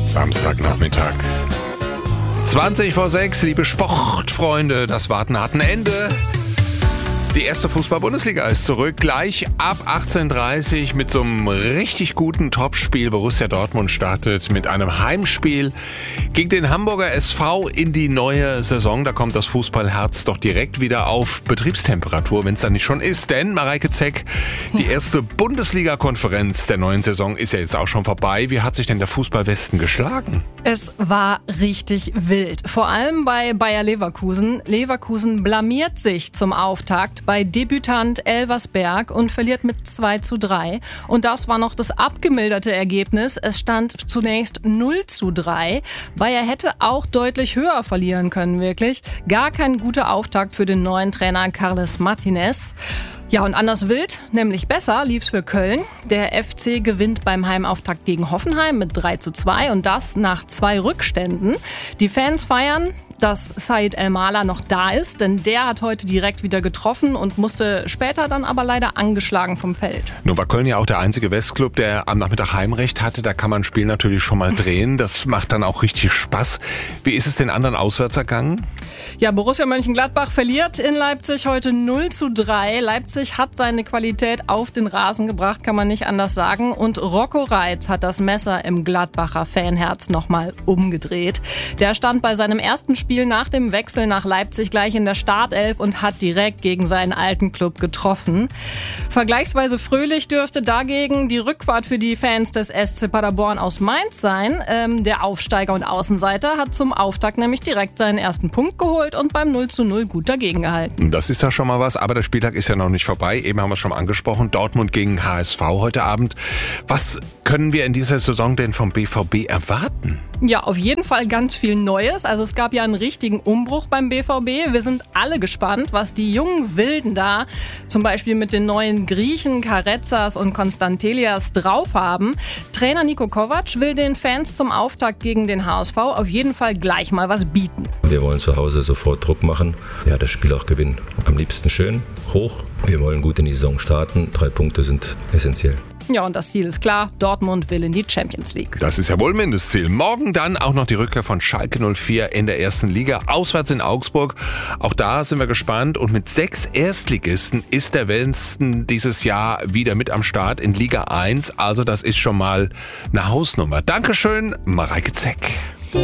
Samstagnachmittag. 20 vor 6, liebe Sportfreunde, das Warten hat ein Ende. Die erste Fußball-Bundesliga ist zurück, gleich ab 18:30 Uhr mit so einem richtig guten Topspiel. Borussia Dortmund startet mit einem Heimspiel gegen den Hamburger SV in die neue Saison. Da kommt das Fußballherz doch direkt wieder auf Betriebstemperatur, wenn es dann nicht schon ist. Denn, Mareike Zeck, die erste Bundesliga-Konferenz der neuen Saison ist ja jetzt auch schon vorbei. Wie hat sich denn der Fußballwesten geschlagen? Es war richtig wild. Vor allem bei Bayer Leverkusen. Leverkusen blamiert sich zum Auftakt bei Debütant Elversberg und verliert mit 2:3. Und das war noch das abgemilderte Ergebnis. Es stand zunächst 0:3. Bayer hätte auch deutlich höher verlieren können, wirklich. Gar kein guter Auftakt für den neuen Trainer Carles Martinez. Ja, und anders wild, nämlich besser, lief's für Köln. Der FC gewinnt beim Heimauftakt gegen Hoffenheim mit 3:2 und das nach 2 Rückständen. Die Fans feiern, dass Said El-Mala noch da ist, denn der hat heute direkt wieder getroffen und musste später dann aber leider angeschlagen vom Feld. Nun war Köln ja auch der einzige Westclub, der am Nachmittag Heimrecht hatte. Da kann man ein Spiel natürlich schon mal drehen. Das macht dann auch richtig Spaß. Wie ist es den anderen auswärts ergangen? Ja, Borussia Mönchengladbach verliert in Leipzig heute 0:3. Leipzig hat seine Qualität auf den Rasen gebracht, kann man nicht anders sagen. Und Rocco Reitz hat das Messer im Gladbacher Fanherz nochmal umgedreht. Der stand bei seinem ersten Spiel nach dem Wechsel nach Leipzig gleich in der Startelf und hat direkt gegen seinen alten Club getroffen. Vergleichsweise fröhlich dürfte dagegen die Rückfahrt für die Fans des SC Paderborn aus Mainz sein. Der Aufsteiger und Außenseiter hat zum Auftakt nämlich direkt seinen ersten Punkt geholt und beim 0:0 gut dagegen gehalten. Das ist ja schon mal was, aber der Spieltag ist ja noch nicht vorbei. Eben haben wir es schon angesprochen, Dortmund gegen HSV heute Abend. Was können wir in dieser Saison denn vom BVB erwarten? Ja, auf jeden Fall ganz viel Neues. Also es gab ja einen richtigen Umbruch beim BVB. Wir sind alle gespannt, was die jungen Wilden da zum Beispiel mit den neuen Griechen Karezas und Konstantelias drauf haben. Trainer Niko Kovac will den Fans zum Auftakt gegen den HSV auf jeden Fall gleich mal was bieten. Wir wollen zu Hause sofort Druck machen, ja, das Spiel auch gewinnen. Am liebsten schön, hoch. Wir wollen gut in die Saison starten. 3 Punkte sind essentiell. Ja, und das Ziel ist klar, Dortmund will in die Champions League. Das ist ja wohl Mindestziel. Morgen dann auch noch die Rückkehr von Schalke 04 in der ersten Liga, auswärts in Augsburg. Auch da sind wir gespannt. Und mit 6 Erstligisten ist der Westen dieses Jahr wieder mit am Start in Liga 1. Also das ist schon mal eine Hausnummer. Dankeschön, Mareike Zeck.